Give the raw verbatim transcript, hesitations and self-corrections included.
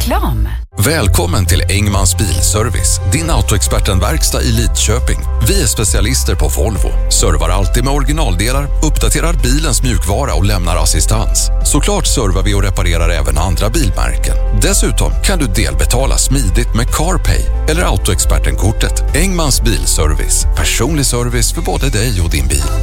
Reklam. Välkommen till Engmans Bilservice, din autoexperten-verkstad i Lidköping. Vi är specialister på Volvo, servar alltid med originaldelar, uppdaterar bilens mjukvara och lämnar assistans. Såklart servar vi och reparerar även andra bilmärken. Dessutom kan du delbetala smidigt med CarPay eller autoexperten-kortet. Engmans Bilservice, personlig service för både dig och din bil.